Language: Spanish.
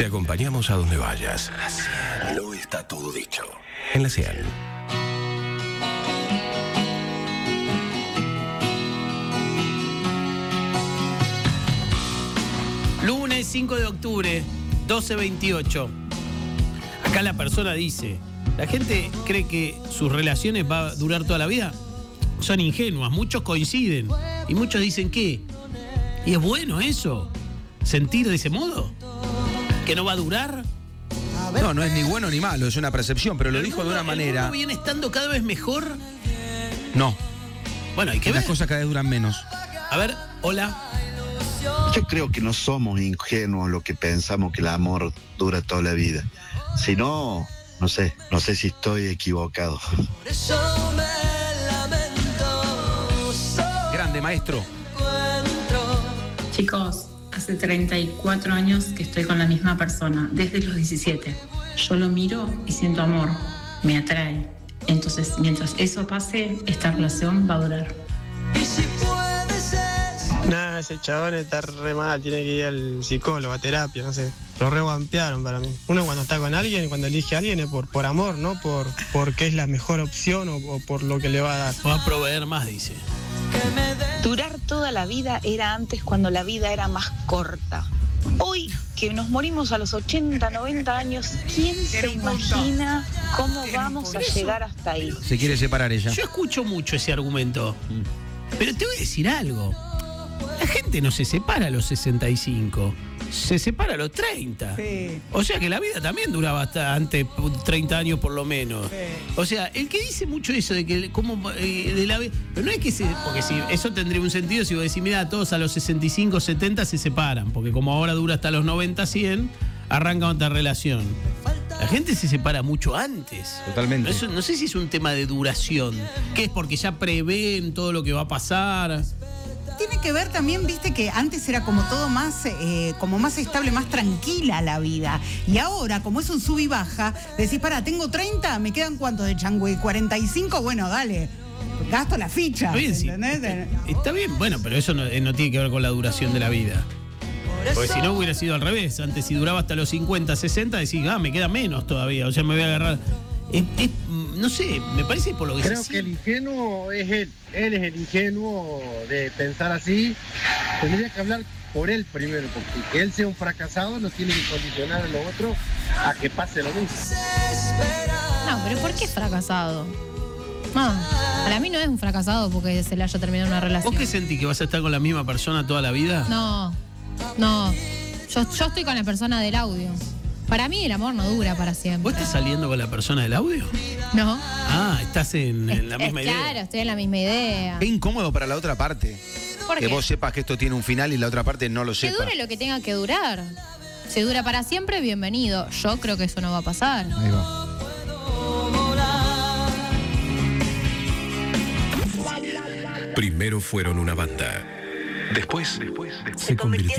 Te acompañamos a donde vayas. No está todo dicho. En la 100. Lunes 5 de octubre, 12:28. Acá la persona dice, ¿la gente cree que sus relaciones va a durar toda la vida? Son ingenuas, muchos coinciden y muchos dicen ¿qué? ¿Y es bueno eso? ¿Sentir de ese modo? ¿Que no va a durar? No, no es ni bueno ni malo, es una percepción, pero lo dijo de una ¿El manera. mundo viene estando cada vez mejor? No, Bueno, hay que las ver. cosas cada vez duran menos. A ver, hola. Yo creo que no somos ingenuos los que pensamos que el amor dura toda la vida. Si no, no sé si estoy equivocado. Grande, maestro. Chicos, hace 34 años que estoy con la misma persona, desde los 17. Yo lo miro y siento amor, me atrae. Entonces, mientras eso pase, esta relación va a durar. Nada, ese chabón está re mal, tiene que ir al psicólogo, a terapia, no sé. Lo reguampearon para mí. Uno cuando está con alguien, cuando elige a alguien es por amor, no porque es la mejor opción o por lo que le va a dar. Va a proveer más, dice. Durar toda la vida era antes cuando la vida era más corta. Hoy, que nos morimos a los 80, 90 años, ¿quién se imagina cómo vamos a llegar hasta ahí? Se quiere separar ella. Yo escucho mucho ese argumento. Pero te voy a decir algo. La gente no se separa a los 65. Se separa a los 30. Sí. O sea que la vida también dura bastante, 30 años por lo menos. Sí. O sea, el que dice mucho eso de que como de la vida, pero no es que porque si eso tendría un sentido si vos decís, mira, todos a los 65, 70 se separan, porque como ahora dura hasta los 90, 100, arranca otra relación. La gente se separa mucho antes. Totalmente. Eso, no sé si es un tema de duración, que es porque ya prevén todo lo que va a pasar. Tiene que ver también, viste, que antes era como todo más, como más estable, más tranquila la vida. Y ahora, como es un sub y baja, decís, pará, tengo 30, ¿me quedan cuántos de changüey? 45, bueno, dale, gasto la ficha, Está bien, sí. ¿entendés? Está bien, bueno, pero eso no tiene que ver con la duración de la vida. Porque si no hubiera sido al revés. Antes, si duraba hasta los 50, 60, decís, me queda menos todavía. O sea, me voy a agarrar. No sé, me parece por lo que Creo que el ingenuo es él. Él es el ingenuo de pensar así. Tendría que hablar por él primero, porque que él sea un fracasado no tiene que condicionar a los otros a que pase lo mismo. No, pero ¿por qué fracasado? No, para mí no es un fracasado porque se le haya terminado una relación. ¿Vos qué sentís? ¿Que vas a estar con la misma persona toda la vida? No. Yo estoy con la persona del audio. Para mí el amor no dura para siempre. ¿Vos estás saliendo con la persona del audio? No. Ah, estás en la misma idea. Claro, estoy en la misma idea. Qué incómodo para la otra parte. ¿Por Que qué? vos sepas que esto tiene un final y la otra parte no lo Que sepa. dure lo que tenga que durar. Si dura para siempre, bienvenido. Yo creo que eso no va a pasar. Ahí va. Primero fueron una banda. Después se convirtieron